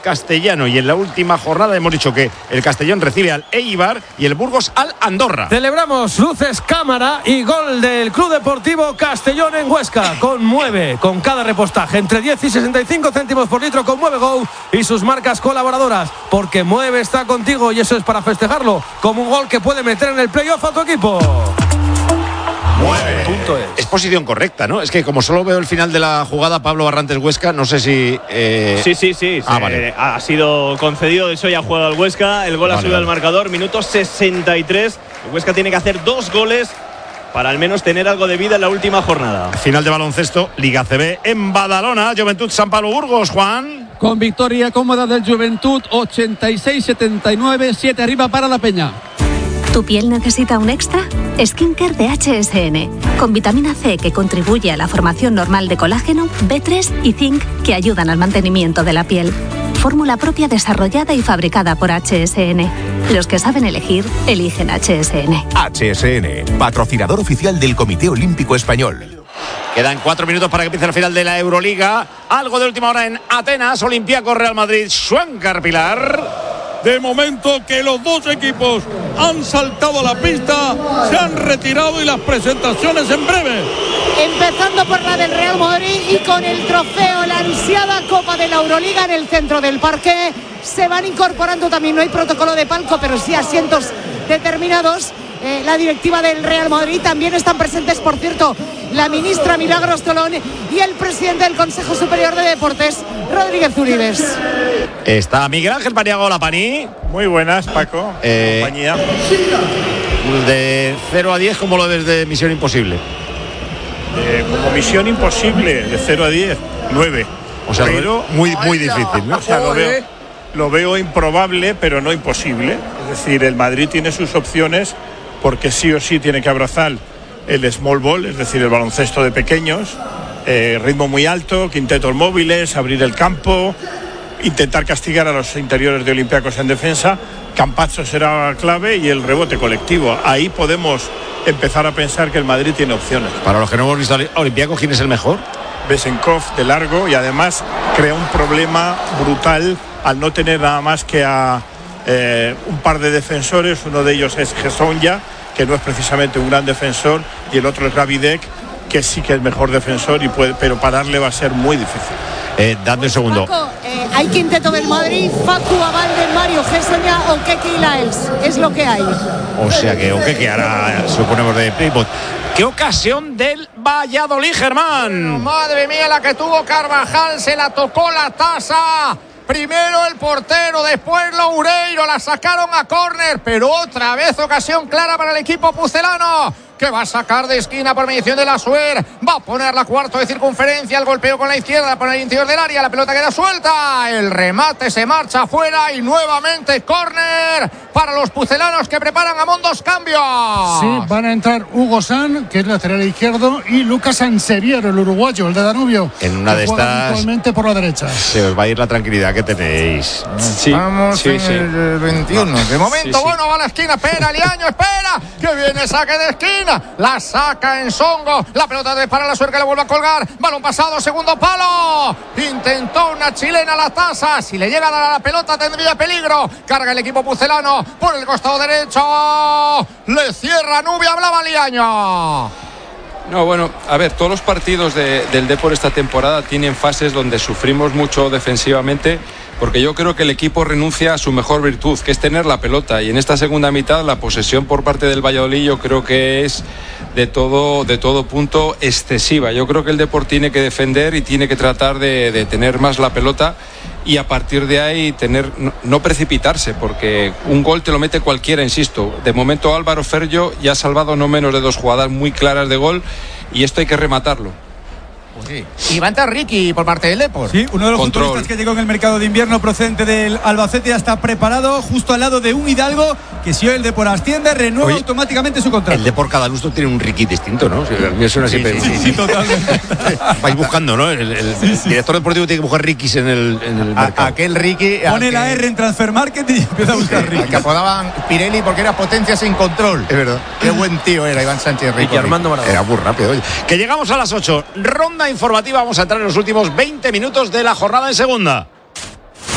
Castellano. Y en la última jornada hemos dicho que el Castellón recibe al Eibar y el Burgos al Andorra. Celebramos luces, cámara y gol del Club Deportivo Castellón en Huesca. Conmueve con cada repostaje entre 10 y 65 céntimos por litro con Mueve Go y sus marcas colaboradoras. Porque Mueve está contigo y eso es para festejarlo como un gol que puede meter en el playoff a tu equipo. Es posición correcta, ¿no? Es que como solo veo el final de la jugada, Pablo Barrantes Huesca, no sé si... Sí. Vale. Ha sido concedido, de eso ya ha jugado el Huesca. El gol ha subido al marcador, minuto 63. El Huesca tiene que hacer 2 goles para al menos tener algo de vida en la última jornada. Final de baloncesto, Liga CB en Badalona, Joventut San Pablo Burgos, Juan. Con victoria cómoda del Joventut, 86-79, 7 arriba para la Peña. ¿Tu piel necesita un extra? Skincare de HSN, con vitamina C que contribuye a la formación normal de colágeno, B3 y zinc que ayudan al mantenimiento de la piel. Fórmula propia desarrollada y fabricada por HSN. Los que saben elegir, eligen HSN. HSN, patrocinador oficial del Comité Olímpico Español. Quedan 4 minutos para que empiece la final de la Euroliga. Algo de última hora en Atenas, Olympiacos Real Madrid, Schwenker Pilar. De momento que los dos equipos han saltado a la pista, se han retirado y las presentaciones en breve. Empezando por la del Real Madrid y con el trofeo, la ansiada Copa de la Euroliga en el centro del parque. Se van incorporando también, no hay protocolo de palco, pero sí asientos determinados. La directiva del Real Madrid, también están presentes, por cierto, la ministra Milagros Tolón y el presidente del Consejo Superior de Deportes, Rodríguez Uribes. Está Miguel Ángel Paniagua, la Pani. Muy buenas, Paco, compañía. De 0 a 10, ¿cómo lo ves de Misión Imposible? Como Misión Imposible, de 0 a 10, 9. O sea, pero muy difícil, ¿no? O sea, lo veo improbable, pero no imposible. Es decir, el Madrid tiene sus opciones porque sí o sí tiene que abrazar el small ball, es decir, el baloncesto de pequeños, ritmo muy alto, quintetos móviles, abrir el campo, intentar castigar a los interiores de Olympiacos en defensa. Campazzo será clave y el rebote colectivo. Ahí podemos empezar a pensar que el Madrid tiene opciones. Para los que no hemos visto a Olympiacos, ¿quién es el mejor? Besenkov de largo, y además crea un problema brutal al no tener nada más que a un par de defensores. Uno de ellos es Gesonja, que no es precisamente un gran defensor, y el otro es Gavidec, que sí que es mejor defensor, pero pararle va a ser muy difícil. Dame un segundo. Paco, hay quinteto del Madrid: Facu, Abalde, Mario Gesonja, Okeke y Laels. Es lo que hay. O sea que Okeke ahora suponemos de pivot. ¡Qué ocasión del Valladolid, Germán! Madre mía, la que tuvo Carvajal, se la tocó la taza. Primero el portero, después Loureiro, la sacaron a córner, pero otra vez ocasión clara para el equipo pucelano, que va a sacar de esquina por mediación de la Suer, va a poner la cuarto de circunferencia, el golpeo con la izquierda por el interior del área, la pelota queda suelta, el remate se marcha afuera y nuevamente córner para los pucelanos, que preparan a dos cambios. Sí, van a entrar Hugo San, que es lateral izquierdo, y Lucas Sanseviero, el uruguayo, el de Danubio. En una de estas actualmente por la derecha. Se os va a ir la tranquilidad que tenéis. Sí, vamos en el 21. De momento, bueno, va a la esquina, espera Liaño, espera, que viene saque de esquina, la saca en Songo, la pelota de para la Suer, que la vuelve a colgar, balón pasado, segundo palo, intentó una chilena la taza, si le llega a dar a la pelota tendría peligro, carga el equipo pucelano por el costado derecho, le cierra Nubia, hablaba Liaño. No, bueno, a ver, todos los partidos del Depor esta temporada tienen fases donde sufrimos mucho defensivamente, porque yo creo que el equipo renuncia a su mejor virtud, que es tener la pelota, y en esta segunda mitad la posesión por parte del Valladolid yo creo que es de todo punto excesiva. Yo creo que el Depor tiene que defender y tiene que tratar de tener más la pelota, y a partir de ahí no precipitarse, porque un gol te lo mete cualquiera, insisto. De momento Álvaro Ferllo ya ha salvado no menos de 2 jugadas muy claras de gol, y esto hay que rematarlo. Sí. Y va a entrar Ricky por parte del Depor. Sí, uno de los futbolistas que llegó en el mercado de invierno procedente del Albacete, ya está preparado justo al lado de un Hidalgo, que si hoy el Depor asciende, renueva automáticamente su contrato. El Depor cada lustro tiene un Ricky distinto, ¿no? El mío suena siempre. Sí, totalmente. Vais buscando, ¿no? El director deportivo tiene que buscar Riquis en el mercado. Aquel Ricky pone la R en Transfer Market y empieza a buscar Ricky. Al que apodaban Pirelli porque era potencia sin control. Es verdad. Qué buen tío era Iván Sánchez Rico. Y Armando Maradona. Era muy rápido. Oye. Que llegamos a las 8. Ronda informativa. Vamos a entrar en los últimos 20 minutos de la jornada en segunda.